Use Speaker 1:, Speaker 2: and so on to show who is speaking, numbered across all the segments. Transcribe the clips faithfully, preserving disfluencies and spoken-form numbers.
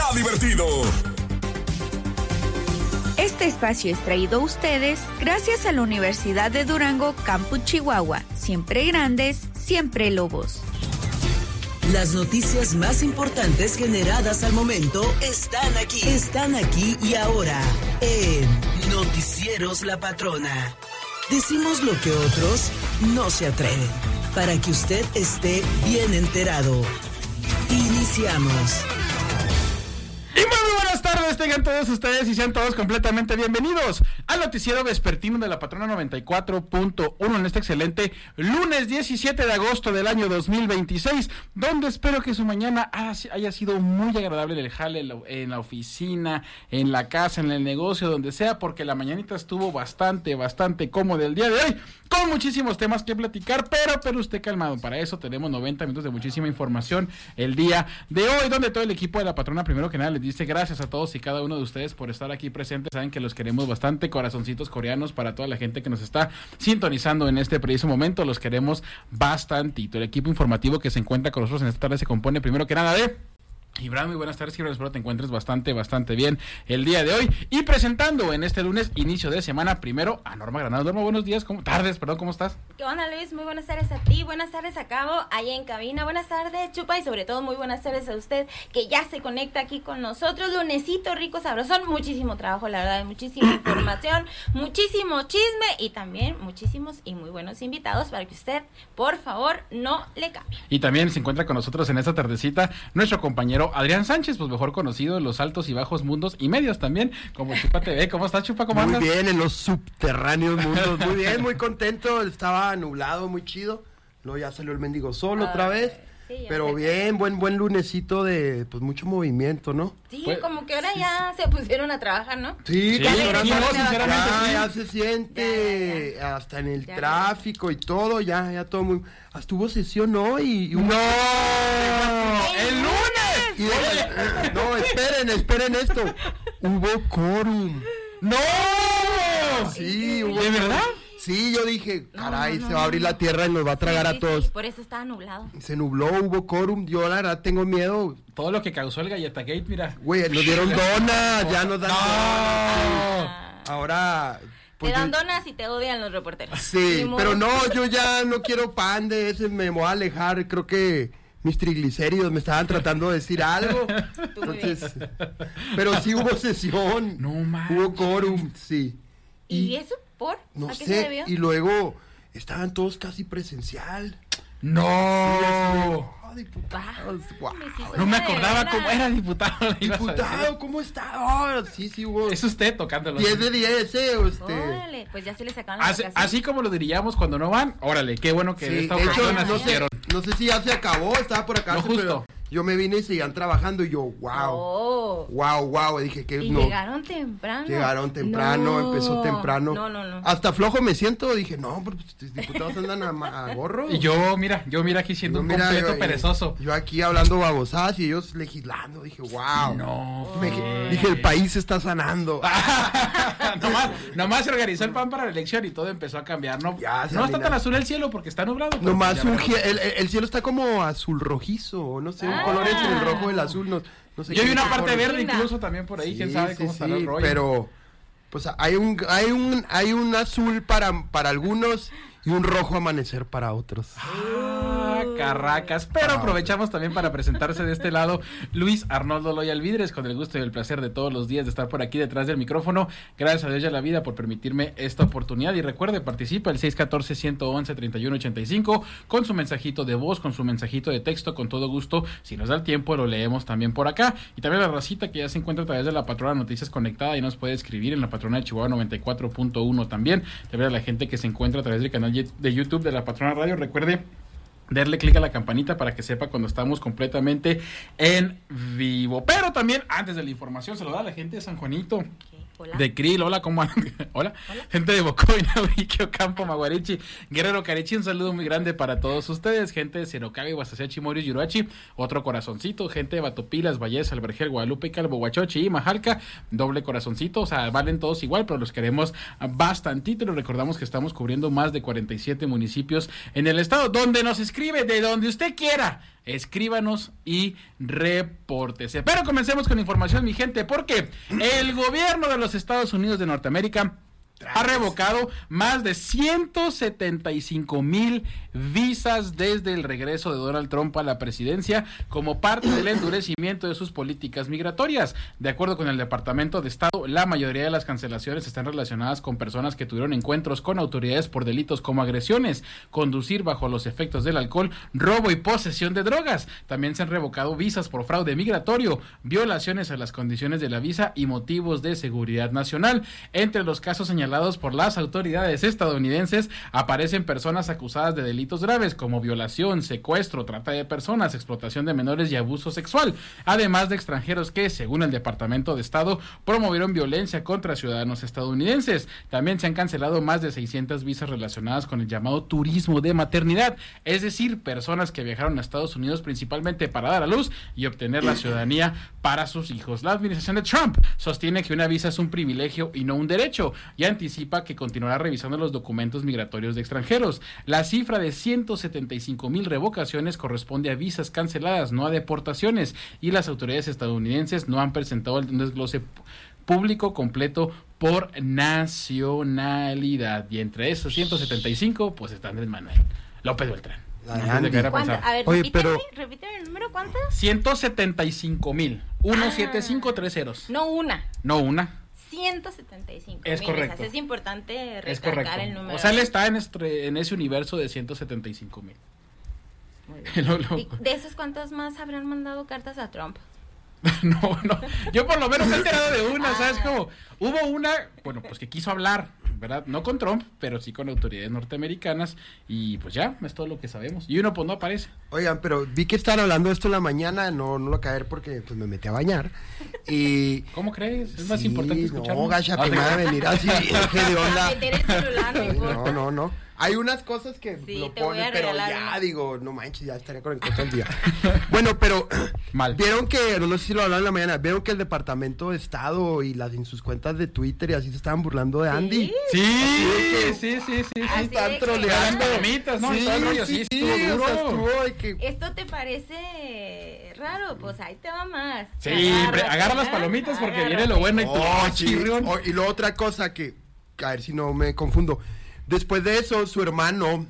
Speaker 1: está divertido.
Speaker 2: Este espacio es traído a ustedes gracias a la Universidad de Durango, Campus Chihuahua. Siempre grandes, siempre lobos.
Speaker 3: Las noticias más importantes generadas al momento están aquí. Están aquí y ahora en Noticieros La Patrona. Decimos lo que otros no se atreven, para que usted esté bien enterado. Iniciamos.
Speaker 4: Y muy buenas tardes, tengan todos ustedes y sean todos completamente bienvenidos al noticiero vespertino de La Patrona noventa y cuatro punto uno en este excelente lunes diecisiete de agosto del año dos mil veintiséis, donde espero que su mañana haya sido muy agradable en el jale, en la oficina, en la casa, en el negocio, donde sea, porque la mañanita estuvo bastante, bastante cómoda el día de hoy, con muchísimos temas que platicar, pero, pero usted calmado, para eso tenemos noventa minutos de muchísima información el día de hoy, donde todo el equipo de La Patrona, primero que nada, les dice gracias a todos y cada uno de ustedes por estar aquí presentes. Saben que los queremos bastante, corazoncitos coreanos para toda la gente que nos está sintonizando en este preciso momento, los queremos bastantito. El equipo informativo que se encuentra con nosotros en esta tarde se compone primero que nada de Gibran. Muy buenas tardes, Gibran, espero te encuentres bastante, bastante bien el día de hoy. Y presentando en este lunes, inicio de semana, primero a Norma Granado. Norma, buenos días, ¿cómo? Tardes, perdón, ¿cómo estás?
Speaker 5: ¿Qué onda, Luis? Muy buenas tardes a ti, buenas tardes a Cabo, allá en cabina, buenas tardes, Chupa, y sobre todo muy buenas tardes a usted, que ya se conecta aquí con nosotros. Lunesito rico, sabrosón, muchísimo trabajo, la verdad, muchísima información, muchísimo chisme y también muchísimos y muy buenos invitados para que usted, por favor, no le cambie.
Speaker 4: Y también se encuentra con nosotros en esta tardecita nuestro compañero Adrián Sánchez, pues mejor conocido en los altos y bajos mundos y medios también, como Chupa T V. ¿Cómo estás, Chupa? ¿Cómo andas?
Speaker 6: Muy bien, en los subterráneos mundos, muy bien, muy contento, estaba nublado, muy chido, luego ya salió el mendigo sol otra vez, sí, pero bien, buen buen lunesito de, pues, mucho movimiento, ¿no?
Speaker 5: Sí,
Speaker 4: pues,
Speaker 5: como que ahora ya se pusieron a trabajar, ¿no?
Speaker 6: Sí,
Speaker 4: sí,
Speaker 6: ya,
Speaker 4: ahora
Speaker 6: ya,
Speaker 4: no, sinceramente,
Speaker 6: ya,
Speaker 4: sí.
Speaker 6: ya se siente,
Speaker 5: ya, ya.
Speaker 6: hasta en el
Speaker 5: ya,
Speaker 6: tráfico ya. Y todo, ya, ya todo muy, hasta hubo sesión hoy. Y un...
Speaker 4: ¡No! ¡El lunes!
Speaker 6: Y, eh, no, esperen, esperen esto, hubo quórum.
Speaker 4: ¡No!
Speaker 6: Sí, hubo
Speaker 4: ¿De verdad?
Speaker 6: Sí, yo dije, caray,
Speaker 5: no, no,
Speaker 6: se va a abrir
Speaker 5: no.
Speaker 6: la tierra y nos va a tragar
Speaker 5: Sí, sí,
Speaker 6: a todos.
Speaker 5: sí, por eso estaba nublado.
Speaker 6: Se nubló, hubo quórum, yo la verdad tengo miedo.
Speaker 4: Todo lo que causó el Galleta Gate, mira.
Speaker 6: Güey, nos dieron donas, ya nos dan
Speaker 4: ¡No!
Speaker 6: donas. Ahora... pues
Speaker 5: te dan
Speaker 6: yo-
Speaker 5: donas y te odian los reporteros.
Speaker 6: Sí,
Speaker 5: Ni modo.
Speaker 6: pero no, yo ya no quiero pan de ese, me voy a alejar, creo que mis triglicéridos me estaban tratando de decir algo.
Speaker 5: Tú muy
Speaker 6: Entonces, pero sí hubo sesión.
Speaker 4: No manches.
Speaker 6: Hubo quórum, sí.
Speaker 5: ¿Y eso? ¿Por?
Speaker 6: No
Speaker 5: ¿A qué se
Speaker 6: sé,
Speaker 5: debió?
Speaker 6: y luego estaban todos casi presencial.
Speaker 4: ¡No!
Speaker 6: Oh, diputados,
Speaker 5: Ah,
Speaker 6: guau.
Speaker 5: me hiciste
Speaker 4: No me
Speaker 5: una
Speaker 4: acordaba
Speaker 5: de
Speaker 4: cómo
Speaker 5: verdad.
Speaker 4: era diputado. le ibas a decir.
Speaker 6: Diputado, ¿cómo está? Oh, sí, sí hubo
Speaker 4: Es usted tocándolo.
Speaker 6: diez de diez, eh, este.
Speaker 5: Órale, pues ya se le sacaron las
Speaker 4: Así,
Speaker 5: vacaciones.
Speaker 4: así como lo diríamos cuando no van, órale, qué bueno que
Speaker 6: Sí,
Speaker 4: esta
Speaker 6: de hecho,
Speaker 4: ocasión
Speaker 5: Ay,
Speaker 6: no
Speaker 4: así
Speaker 6: sé,
Speaker 4: hicieron.
Speaker 6: no sé si ya se acabó, estaba por acá,
Speaker 4: No, justo.
Speaker 6: pero yo me vine y seguían trabajando y yo, wow,
Speaker 5: Oh.
Speaker 6: wow, wow, dije que
Speaker 5: Y
Speaker 6: no.
Speaker 5: llegaron temprano.
Speaker 6: Llegaron temprano,
Speaker 5: No.
Speaker 6: empezó temprano.
Speaker 5: No, no, no.
Speaker 6: Hasta flojo me siento, dije, no, pues los diputados andan a, ma- a gorro.
Speaker 4: Y yo, mira, yo mira aquí siendo
Speaker 6: Yo,
Speaker 4: un
Speaker 6: mira,
Speaker 4: completo
Speaker 6: yo-
Speaker 4: perezoso.
Speaker 6: Yo aquí hablando babosadas y ellos legislando, dije, wow.
Speaker 4: No,
Speaker 6: Me-
Speaker 4: fue.
Speaker 6: dije, el país se está sanando.
Speaker 4: nomás, nomás se organizó el P A N para la elección y todo empezó a cambiar. No,
Speaker 6: Ya, se
Speaker 4: no está
Speaker 6: arruinaron.
Speaker 4: tan azul el cielo porque está nublado. pero
Speaker 6: Nomás
Speaker 4: ya
Speaker 6: un
Speaker 4: veremos.
Speaker 6: gie- el, el- el cielo está como azul rojizo, no sé, un
Speaker 5: Ah.
Speaker 6: color entre el rojo y el azul, no, no sé.
Speaker 4: Yo vi
Speaker 6: qué
Speaker 4: una
Speaker 6: color.
Speaker 4: parte verde
Speaker 5: Linda.
Speaker 4: incluso también por ahí,
Speaker 6: Sí,
Speaker 4: quién sabe
Speaker 6: sí,
Speaker 4: cómo estará
Speaker 6: sí,
Speaker 4: el rollo.
Speaker 6: pero pues hay un hay un hay un azul para para algunos y un rojo amanecer para otros.
Speaker 4: Ah, carracas. Pero aprovechamos también para presentarse de este lado Luis Arnoldo Loya Alvidres, con el gusto y el placer de todos los días de estar por aquí detrás del micrófono. Gracias a Dios y a la vida por permitirme esta oportunidad. Y recuerde, participa el seis uno cuatro, uno uno, tres uno ocho cinco con su mensajito de voz, con su mensajito de texto, con todo gusto. Si nos da el tiempo, lo leemos también por acá. Y también la racita que ya se encuentra a través de la Patrona Noticias Conectada y nos puede escribir en la Patrona de Chihuahua noventa y cuatro punto uno también. También a la gente que se encuentra a través del canal de YouTube de la Patrona Radio. Recuerde darle clic a la campanita para que sepa cuando estamos completamente en vivo. Pero también, antes de la información, se lo da a la gente de San Juanito.
Speaker 5: Hola.
Speaker 4: De Krill, hola, ¿cómo andan? Hola. Hola. Gente de Bocoy, Nauriquio, Campo, Maguarichi, Guerrero, Carechi, un saludo muy grande para todos ustedes. Gente de Cerocaga, Guasaseachi, Moris, Yuruachi, otro corazoncito. Gente de Batopilas, Valles, Albergel, Guadalupe, Calvo, Huachochi y Majalca, doble corazoncito. O sea, valen todos igual, pero los queremos bastantito. Les recordamos que estamos cubriendo más de cuarenta y siete municipios en el estado, donde nos escribe, de donde usted quiera. escríbanos y repórtese. Pero comencemos con información, mi gente, porque el gobierno de los Estados Unidos de Norteamérica ha revocado más de ciento setenta y cinco mil visas desde el regreso de Donald Trump a la presidencia como parte del endurecimiento de sus políticas migratorias. De acuerdo con el Departamento de Estado, la mayoría de las cancelaciones están relacionadas con personas que tuvieron encuentros con autoridades por delitos como agresiones, conducir bajo los efectos del alcohol, robo y posesión de drogas. También se han revocado visas por fraude migratorio, violaciones a las condiciones de la visa y motivos de seguridad nacional. Entre los casos señalados por las autoridades estadounidenses aparecen personas acusadas de delitos graves como violación, secuestro, trata de personas, explotación de menores y abuso sexual, además de extranjeros que, según el Departamento de Estado, promovieron violencia contra ciudadanos estadounidenses. También se han cancelado más de seiscientas visas relacionadas con el llamado turismo de maternidad, es decir, personas que viajaron a Estados Unidos principalmente para dar a luz y obtener la ciudadanía para sus hijos. La administración de Trump sostiene que una visa es un privilegio y no un derecho, y anticipa que continuará revisando los documentos migratorios de extranjeros. La cifra de ciento setenta y cinco mil revocaciones corresponde a visas canceladas, no a deportaciones, y las autoridades estadounidenses no han presentado el desglose público completo por nacionalidad. Y entre esos ciento setenta y cinco, pues está Andrés Manuel López Beltrán.
Speaker 5: A ver,
Speaker 6: Oye,
Speaker 5: repíteme,
Speaker 6: pero...
Speaker 5: repíteme el número, ¿cuánto?
Speaker 4: ciento setenta y cinco mil. ciento setenta y cinco, tres ceros.
Speaker 5: No una.
Speaker 4: No una.
Speaker 5: ciento setenta y cinco.
Speaker 4: Es
Speaker 5: mil,
Speaker 4: correcto.
Speaker 5: O sea, es importante
Speaker 4: Es correcto.
Speaker 5: recalcar el número.
Speaker 4: O sea, él está en, este, en ese universo de ciento setenta y cinco mil. Lo, lo...
Speaker 5: ¿Y de esos cuántos más habrán mandado cartas a Trump?
Speaker 4: No, no. Yo por lo menos me he enterado de una, ¿sabes cómo? Hubo una, bueno, pues que quiso hablar, ¿verdad? No con Trump, pero sí con autoridades norteamericanas. Y pues ya, es todo lo que sabemos. Y uno pues no aparece.
Speaker 6: Oigan, pero vi que estaban hablando de esto en la mañana, no, no lo acabé de ver porque pues me metí a bañar. Y...
Speaker 4: ¿Cómo crees? Es más
Speaker 6: sí,
Speaker 4: importante escuchar.
Speaker 6: No, gacha,
Speaker 4: Ah,
Speaker 6: que me va a venir así, eje de onda.
Speaker 5: A meter el celular, no importa.
Speaker 6: No, no, no. Hay unas cosas que
Speaker 5: Sí,
Speaker 6: lo
Speaker 5: te voy
Speaker 6: ponen,
Speaker 5: a
Speaker 6: pero
Speaker 5: regalar
Speaker 6: ya
Speaker 5: una.
Speaker 6: digo, no manches, ya estaría con el todo el día. Bueno, pero
Speaker 4: Mal.
Speaker 6: vieron que, no sé si lo hablaron en la mañana, vieron que el Departamento de Estado y las en sus cuentas de Twitter y así se estaban burlando de Andy.
Speaker 4: Sí,
Speaker 6: que-
Speaker 4: sí, sí, sí, sí.
Speaker 5: Así
Speaker 6: Están
Speaker 5: de que-
Speaker 6: troleando.
Speaker 4: Las palomitas, ¿no? Y todo el rollo, sí, estuvo
Speaker 6: o sea,
Speaker 4: duro.
Speaker 6: estuvo de que-
Speaker 5: ¿Esto te parece raro? Pues ahí te va más.
Speaker 4: Sí, pre- agarra las palomitas porque viene lo bueno y tú,
Speaker 6: Oh,
Speaker 4: oh,
Speaker 6: sí.
Speaker 4: chirrión.
Speaker 6: Oh, y luego otra cosa que, a ver si no me confundo. Después de eso, su hermano,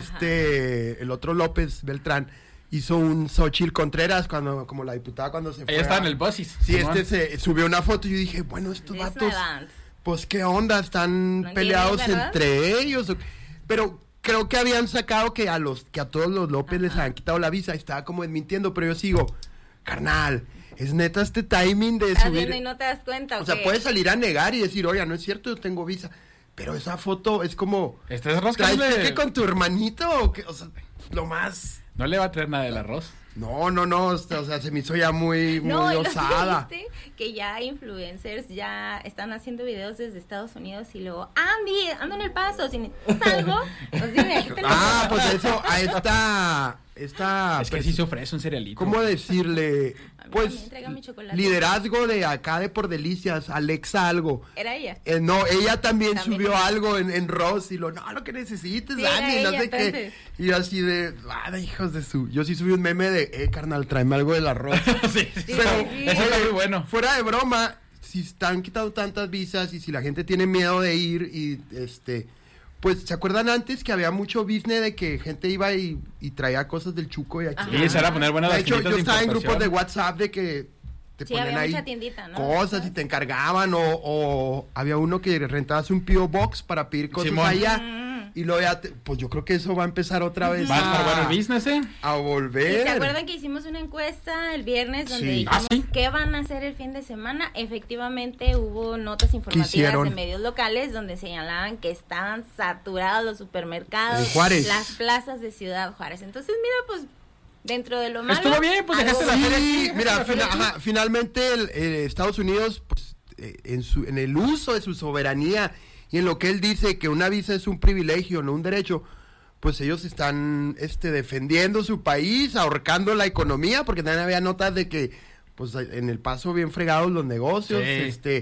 Speaker 6: este, el otro López Beltrán, hizo un Xochitl Contreras cuando, como la diputada cuando se fue.
Speaker 4: Ella estaba
Speaker 6: a-
Speaker 4: en el Busis.
Speaker 6: Sí, este se subió una foto y yo dije, bueno, estos
Speaker 5: Es
Speaker 6: vatos,
Speaker 5: una band.
Speaker 6: pues qué onda, están
Speaker 5: No
Speaker 6: peleados
Speaker 5: entiendes, ¿verdad?
Speaker 6: entre ellos. Pero creo que habían sacado que a los, que a todos los López les
Speaker 5: Ajá.
Speaker 6: habían quitado la visa, estaba como desmintiendo, pero yo sigo, carnal, es neta este timing de
Speaker 5: Estás
Speaker 6: subir.
Speaker 5: viendo y no te das cuenta.
Speaker 6: O
Speaker 5: ¿o
Speaker 6: sea,
Speaker 5: qué?
Speaker 6: puedes salir a negar y decir, oye, no es cierto, yo tengo visa. Pero esa foto es como,
Speaker 4: Estás
Speaker 6: ¿traes
Speaker 4: rascándole.
Speaker 6: que con tu hermanito o qué? O sea, lo más...
Speaker 4: No le va a traer nada del arroz.
Speaker 6: No, no, no, o sea, o sea, se me hizo ya muy, muy
Speaker 5: No, y lo que
Speaker 6: osada.
Speaker 5: viste, que ya influencers ya están haciendo videos desde Estados Unidos y luego, Andy, ando en el paso, si necesitas algo, pues dime, aquí te lo
Speaker 6: Ah,
Speaker 5: pongo".
Speaker 6: pues eso, a esta, esta,
Speaker 4: Es que
Speaker 6: pues,
Speaker 4: sí se ofrece un cerealito.
Speaker 6: ¿cómo decirle?
Speaker 5: A mí
Speaker 6: Pues,
Speaker 5: también, tráigame chocolate.
Speaker 6: liderazgo de acá de Por Delicias, Alexa algo.
Speaker 5: Era ella.
Speaker 6: Eh, no, ella también,
Speaker 5: También
Speaker 6: subió
Speaker 5: ella.
Speaker 6: algo en, en Ross y lo, no, lo que necesites,
Speaker 5: Sí,
Speaker 6: Dani,
Speaker 5: era
Speaker 6: no
Speaker 5: ella,
Speaker 6: sé qué.
Speaker 5: entonces.
Speaker 6: Y así de, ah, de hijos de su. Yo sí subí un meme de, eh, carnal, tráeme algo del arroz.
Speaker 4: sí, sí,
Speaker 5: Sí,
Speaker 6: Pero,
Speaker 5: sí.
Speaker 4: Eso está
Speaker 6: oye,
Speaker 4: muy bueno.
Speaker 6: fuera de broma, si están quitando tantas visas y si la gente tiene miedo de ir y este. Pues, ¿se acuerdan antes que había mucho business de que gente iba y, y traía cosas del Chuco y aquí?
Speaker 5: Ajá.
Speaker 4: Sí, se van a poner buenas
Speaker 6: De
Speaker 4: las
Speaker 6: hecho,
Speaker 4: tienditas
Speaker 6: yo
Speaker 4: de
Speaker 6: estaba en grupos de
Speaker 4: importación.
Speaker 6: WhatsApp de que te
Speaker 5: Sí,
Speaker 6: ponían
Speaker 5: había
Speaker 6: ahí
Speaker 5: mucha tiendita, ¿no?
Speaker 6: cosas y te encargaban o, o había uno que rentabas un P O Box para pedir cosas
Speaker 4: Simón.
Speaker 6: allá
Speaker 5: Mm.
Speaker 6: y luego ya, te- pues yo creo que eso va a empezar otra vez
Speaker 4: Va a estar
Speaker 6: a,
Speaker 4: bueno el business, ¿eh?
Speaker 6: a
Speaker 5: ¿Y
Speaker 6: volver.
Speaker 5: se acuerdan que hicimos una encuesta el viernes donde
Speaker 6: Sí.
Speaker 5: dijimos
Speaker 4: ¿Ah, sí?
Speaker 5: qué van a hacer el fin de semana? Efectivamente hubo notas informativas
Speaker 6: hicieron?
Speaker 5: en medios locales donde señalaban que estaban saturados los supermercados,
Speaker 6: En Juárez.
Speaker 5: las plazas de Ciudad Juárez. Entonces, mira, pues dentro de lo malo...
Speaker 4: Estuvo bien, pues,
Speaker 5: algo
Speaker 4: dejaste la
Speaker 5: bueno.
Speaker 4: feria aquí.
Speaker 6: Sí, mira,
Speaker 4: La feria
Speaker 6: fina-
Speaker 4: aquí.
Speaker 6: ajá, finalmente el, eh, Estados Unidos, pues, eh, en, su, en el uso de su soberanía y en lo que él dice que una visa es un privilegio, no un derecho, pues ellos están este, defendiendo su país, ahorcando la economía, porque también había notas de que, pues, en el paso bien fregados los negocios,
Speaker 4: Sí.
Speaker 6: este,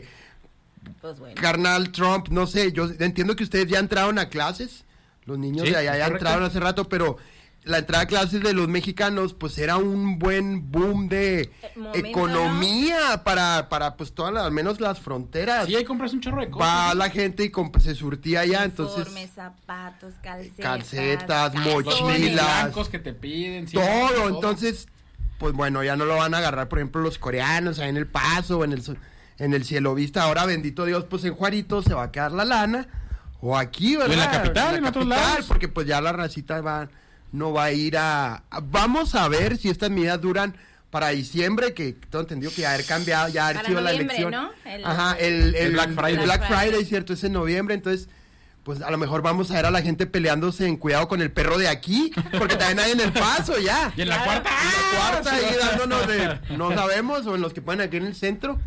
Speaker 5: Pues bueno.
Speaker 6: carnal Trump, no sé, yo entiendo que ustedes ya entraron a clases, los niños
Speaker 4: Sí,
Speaker 6: de allá
Speaker 4: es
Speaker 6: ya
Speaker 4: correcto.
Speaker 6: entraron hace rato, pero la entrada a clases de los mexicanos, pues era un buen boom de
Speaker 5: Momento,
Speaker 6: economía, ¿no? para, para pues todas las, al menos las fronteras.
Speaker 4: Sí, ahí compras un chorro de cosas.
Speaker 6: Va la gente y comp- se surtía allá, entonces...
Speaker 5: Uniformes, zapatos, calcetas.
Speaker 6: Calcetas,
Speaker 5: calzones.
Speaker 4: Los
Speaker 6: mochilas.
Speaker 4: tenis blancos que te piden. sí,
Speaker 6: todo, entonces, pues bueno, ya no lo van a agarrar, por ejemplo, los coreanos ahí en El Paso, en el, en el Cielo Vista. Ahora, bendito Dios, pues en Juarito se va a quedar la lana. O aquí, ¿verdad?
Speaker 4: O en la capital, en otros lados.
Speaker 6: Porque pues ya la racita va, no va a ir a... a- Vamos a ver si estas medidas duran para diciembre, que tengo entendido que ya haber cambiado, ya haber
Speaker 5: Para
Speaker 6: sido la
Speaker 5: noviembre,
Speaker 6: elección.
Speaker 5: ¿no? El-
Speaker 6: Ajá, el, el,
Speaker 4: el Black Friday.
Speaker 6: el Black
Speaker 5: Black
Speaker 6: Friday,
Speaker 5: Friday.
Speaker 6: cierto, es en noviembre, entonces... Pues a lo mejor vamos a ver a la gente peleándose en cuidado con el perro de aquí, porque también hay en El Paso ya.
Speaker 4: Y en la
Speaker 5: Claro.
Speaker 4: cuarta.
Speaker 6: En la cuarta
Speaker 4: ¡ah!
Speaker 6: ahí
Speaker 4: Sí.
Speaker 6: dándonos de, no sabemos, o en los que ponen aquí en el centro,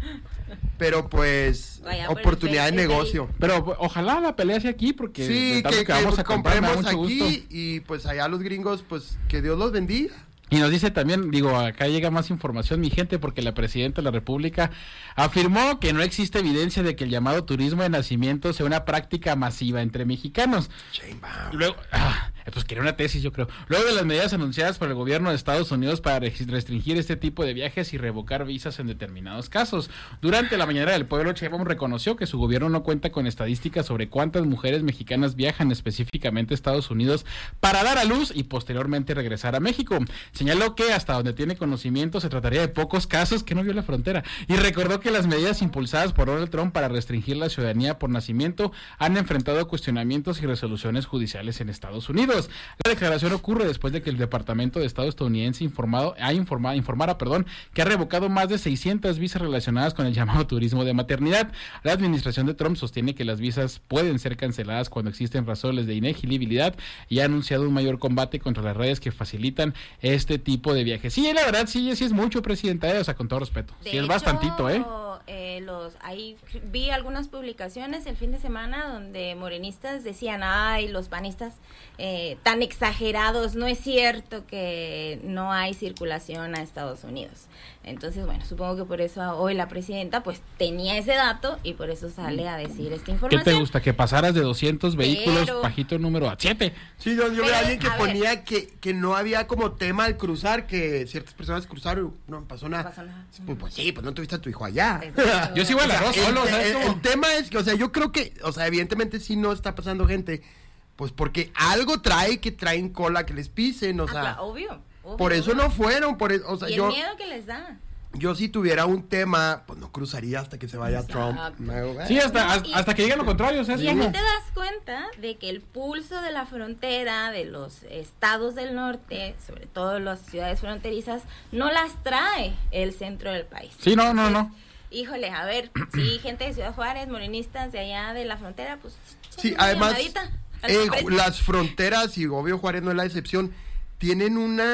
Speaker 6: pero pues
Speaker 5: Vaya por el
Speaker 6: oportunidad de
Speaker 5: Face,
Speaker 6: negocio.
Speaker 4: Pero pues, ojalá la pelea sea aquí porque de
Speaker 6: Sí,
Speaker 4: tanto
Speaker 6: que, que
Speaker 4: vamos a comprar, me da
Speaker 6: compremos
Speaker 4: mucho
Speaker 6: aquí
Speaker 4: gusto.
Speaker 6: y pues allá los gringos, pues que Dios los bendiga.
Speaker 4: Y nos dice también, digo, acá llega más información, mi gente, porque la presidenta de la República afirmó que no existe evidencia de que el llamado turismo de nacimiento sea una práctica masiva entre mexicanos. Luego, ah, pues quería una tesis, yo creo. Luego de las medidas anunciadas por el gobierno de Estados Unidos para restringir este tipo de viajes y revocar visas en determinados casos. Durante la mañanera del pueblo, Sheinbaum reconoció que su gobierno no cuenta con estadísticas sobre cuántas mujeres mexicanas viajan específicamente a Estados Unidos para dar a luz y posteriormente regresar a México. Señaló que hasta donde tiene conocimiento se trataría de pocos casos que no vio la frontera y recordó que las medidas impulsadas por Donald Trump para restringir la ciudadanía por nacimiento han enfrentado cuestionamientos y resoluciones judiciales en Estados Unidos. La declaración ocurre después de que el Departamento de Estado estadounidense informado, ha informado, informara perdón, que ha revocado más de seiscientas visas relacionadas con el llamado turismo de maternidad. La administración de Trump sostiene que las visas pueden ser canceladas cuando existen razones de inelegibilidad y ha anunciado un mayor combate contra las redes que facilitan este tipo de viajes. Sí, la verdad, sí, sí es mucho, presidenta, eh, o sea, con todo respeto.
Speaker 5: De
Speaker 4: Sí, es
Speaker 5: hecho,
Speaker 4: bastantito, ¿eh?
Speaker 5: eh, los, ahí vi algunas publicaciones el fin de semana donde morenistas decían, ay, los panistas eh, tan exagerados, no es cierto que no hay circulación a Estados Unidos. Entonces, bueno, supongo que por eso hoy la presidenta pues tenía ese dato y por eso sale a decir esta
Speaker 4: ¿Qué
Speaker 5: información.
Speaker 4: te gusta? Que pasaras de doscientos vehículos,
Speaker 5: Pero-
Speaker 4: bajito el número a siete.
Speaker 6: Sí, yo, yo vi
Speaker 5: Pero,
Speaker 6: a alguien que
Speaker 5: a ver.
Speaker 6: ponía que, que no había como tema al cruzar, que ciertas personas cruzaron, no pasó nada.
Speaker 5: No pasó nada.
Speaker 6: Pues, pues sí, pues no tuviste a tu hijo allá.
Speaker 5: Exacto.
Speaker 4: Yo sí voy al arroz
Speaker 6: el,
Speaker 4: solo, ¿sabes
Speaker 6: el-
Speaker 4: cómo?
Speaker 6: el tema es que, o sea, yo creo que, o sea, evidentemente sí no está pasando gente, pues porque algo trae que traen cola que les pisen, o
Speaker 5: Ah,
Speaker 6: sea,
Speaker 5: claro, obvio, obvio,
Speaker 6: por eso
Speaker 5: obvio.
Speaker 6: no fueron, por eso, o sea,
Speaker 5: Y el
Speaker 6: yo,
Speaker 5: miedo que les da.
Speaker 6: yo si tuviera un tema, pues no cruzaría hasta que se vaya
Speaker 5: Exacto.
Speaker 6: Trump. Me-
Speaker 4: Sí, hasta,
Speaker 5: No,
Speaker 4: hasta,
Speaker 5: y-
Speaker 4: hasta que digan lo contrario, ¿sabes
Speaker 5: Y aquí
Speaker 4: cómo?
Speaker 5: te das cuenta de que el pulso de la frontera, de los estados del norte, sobre todo las ciudades fronterizas, no las trae el centro del país.
Speaker 4: Sí, no, no,
Speaker 5: Entonces,
Speaker 4: no.
Speaker 5: Híjole, a ver, sí, gente de Ciudad Juárez, morenistas de allá de la frontera, pues...
Speaker 6: Sí,
Speaker 5: échale una
Speaker 6: además,
Speaker 5: llamadita al
Speaker 6: eh,
Speaker 5: precio.
Speaker 6: las fronteras, y obvio Juárez no es la excepción, tienen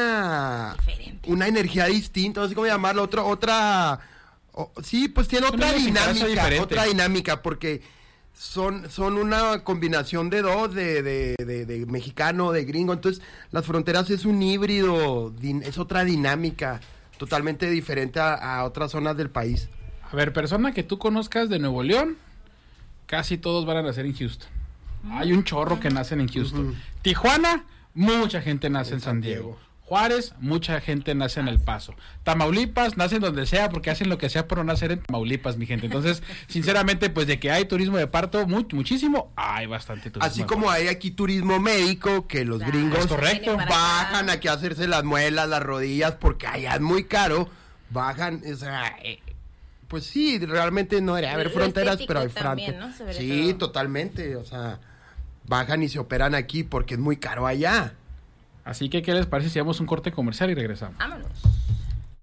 Speaker 6: una
Speaker 5: Diferente.
Speaker 6: una energía distinta, no sé cómo llamarlo, otra, otra, o- sí, pues tiene
Speaker 4: Una
Speaker 6: otra
Speaker 4: idiosincrasia
Speaker 6: dinámica,
Speaker 4: diferente.
Speaker 6: otra dinámica, porque son, son una combinación de dos, de, de, de, de mexicano, de gringo, entonces las fronteras es un híbrido, din- es otra dinámica, totalmente diferente a, a otras zonas del país.
Speaker 4: A ver, persona que tú conozcas de Nuevo León, casi todos van a nacer en Houston. Hay un chorro que nacen en Houston.
Speaker 6: Ujú.
Speaker 4: Tijuana, mucha gente nace en,
Speaker 6: En
Speaker 4: San
Speaker 6: San
Speaker 4: Diego.
Speaker 6: Diego.
Speaker 4: Juárez, mucha gente nace en El Paso. Tamaulipas, nacen donde sea porque hacen lo que sea por no nacer en Tamaulipas, mi gente. Entonces, sinceramente, pues de que hay turismo de parto, mu- muchísimo, hay bastante turismo.
Speaker 6: Así
Speaker 4: de
Speaker 6: como
Speaker 4: parto.
Speaker 6: hay aquí turismo médico, que los
Speaker 5: Claro,
Speaker 6: gringos
Speaker 4: Es correcto.
Speaker 5: vienen para
Speaker 6: bajan
Speaker 5: acá.
Speaker 6: aquí a hacerse las muelas, las rodillas, porque allá es muy caro, bajan, o sea, eh, pues sí, realmente no debería haber
Speaker 5: Lo
Speaker 6: fronteras,
Speaker 5: estético
Speaker 6: pero hay
Speaker 5: también,
Speaker 6: fronteras.
Speaker 5: ¿no? Sobre
Speaker 6: Sí,
Speaker 5: todo.
Speaker 6: totalmente, o sea, bajan y se operan aquí porque es muy caro allá.
Speaker 4: Así que, ¿qué les parece si damos un corte comercial y regresamos?
Speaker 5: Vámonos.